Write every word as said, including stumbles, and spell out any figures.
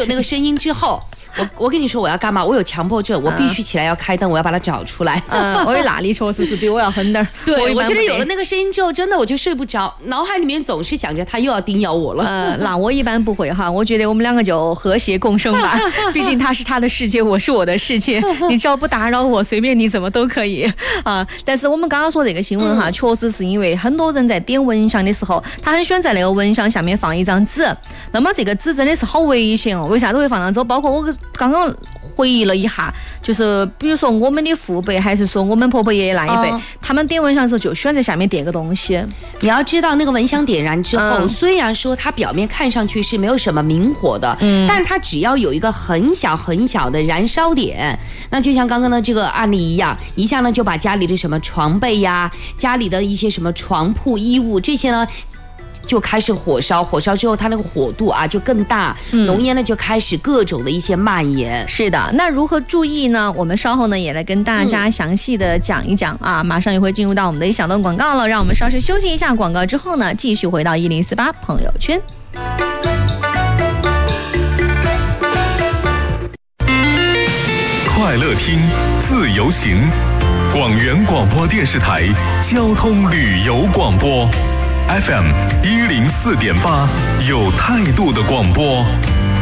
有那个声音之后。我我跟你说我要干嘛？我有强迫症，我必须起来要开灯，我要把它找出来。 嗯，我那里确实是比我要狠点儿。 对，我觉得有了那个声音之后，真的我就睡不着，脑海里面总是想着他又要叮咬我了。 呃，那我一般不会哈，我觉得我们两个就和谐共生吧。毕竟他是他的世界，我是我的世界，你只要不打扰我，随便你怎么都可以啊。但是我们刚刚说这个新闻哈，确实是因为很多人在点蚊香的时候，他很喜欢在那个蚊香下面放一张纸，那么这个纸真的是好危险哦。为啥子会放上之后？包括我刚刚回忆了一下，就是比如说我们的父辈，还是说我们婆婆爷爷那一辈，哦、他们点蚊香的时候就喜欢在下面点个东西。 你要知道，那个蚊香点燃之后，嗯、虽然说它表面看上去是没有什么明火的，嗯，但它只要有一个很小很小的燃烧点，那就像刚刚的这个案例一样，一下呢就把家里的什么床被呀、家里的一些什么床铺衣物这些呢。就开始火烧，火烧之后它那个火度啊就更大，浓烟呢就开始各种的一些蔓延。 是的，那如何注意呢？我们稍后呢也来跟大家详细的讲一讲啊。马上也会进入到我们的一小段广告了，让我们稍事休息一下，广告之后呢继续回到一零四八朋友圈。 快乐听，自由行，广元广播电视台交通旅游广播。F M 一零四点八，有态度的广播。